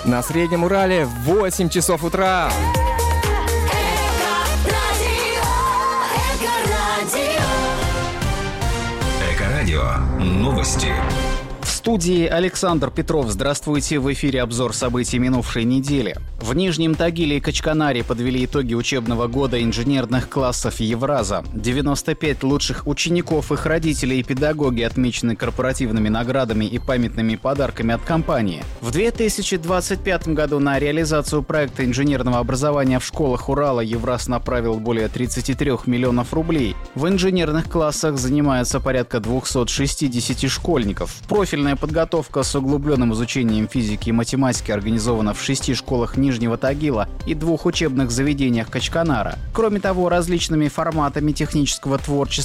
На Среднем Урале 8 часов утра. Эко-радио. Новости. В студии Александр Петров. Здравствуйте. В эфире обзор событий минувшей недели. В Нижнем Тагиле и Качканаре подвели итоги учебного года инженерных классов Евраза. 95 лучших учеников, их родители и педагоги отмечены корпоративными наградами и памятными подарками от компании. В 2025 году на реализацию проекта инженерного образования в школах Урала Евраз направил более 33 миллионов рублей. В инженерных классах занимаются порядка 260 школьников. Профильная подготовка с углубленным изучением физики и математики организована в 6 школах Нижнего Тагила и 2 учебных заведениях Качканара. Кроме того, различными форматами технического творчества